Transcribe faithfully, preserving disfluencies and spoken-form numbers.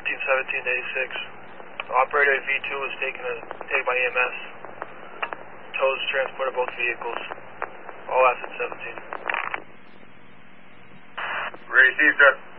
fourteen seventeen eighty-six. Operator V two was taken, a, taken by E M S. Tows transported both vehicles. All assets seventeen. Received, sir.